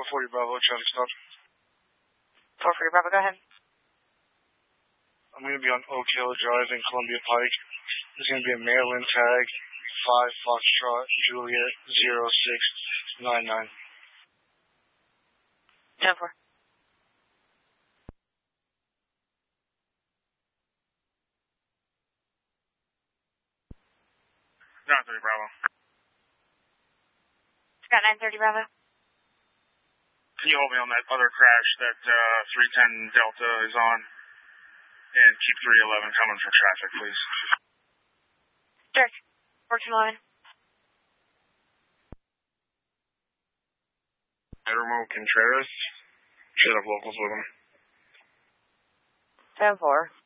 440 Bravo, traffic stop. 440 Bravo, go ahead. I'm going to be on Oak Hill Drive in Columbia Pike. There's going to be a mail-in tag, 5 Foxtrot Juliet 0699. 10-4. Scott 30 Bravo. Scott 930 Bravo. Can you hold me on that other crash that 310 Delta is on? And keep 311 coming for traffic, please. Dirk, 1411. Adamo Contreras. Should have locals with him. 10-4.